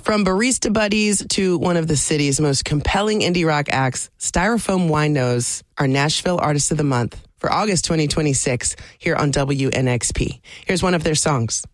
From Barista Buddies to one of the city's most compelling indie rock acts, Styrofoam Winos are Nashville Artist of the Month for August 2026 here on WNXP. Here's one of their songs.